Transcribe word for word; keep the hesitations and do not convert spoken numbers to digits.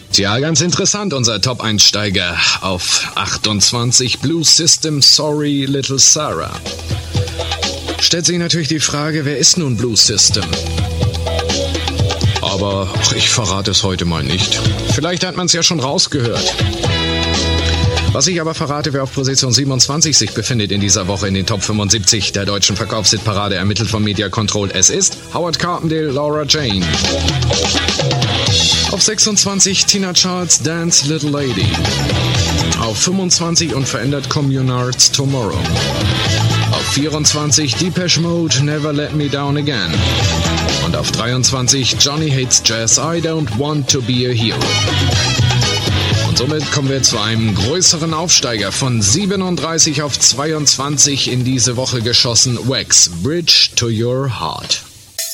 Tja, ganz interessant, unser Top-Einsteiger auf achtundzwanzig, Blue System, Sorry Little Sarah. Stellt sich natürlich die Frage, wer ist nun Blue System? Aber ach, ich verrate es heute mal nicht. Vielleicht hat man es ja schon rausgehört. Was ich aber verrate, wer auf Position siebenundzwanzig sich befindet in dieser Woche in den Top fünfundsiebzig der deutschen Verkaufshitparade, ermittelt von Media Control. Es ist Howard Carpendale, Laura Jane. Auf sechsundzwanzig Tina Charles, Dance Little Lady. Auf fünfundzwanzig unverändert Communards, Tomorrow. Auf vierundzwanzig Depeche Mode, Never Let Me Down Again. Und auf dreiundzwanzig Johnny Hates Jazz, I Don't Want to Be a Hero. Und somit kommen wir zu einem größeren Aufsteiger von siebenunddreißig auf zweiundzwanzig in diese Woche geschossen. Wax, Bridge to Your Heart.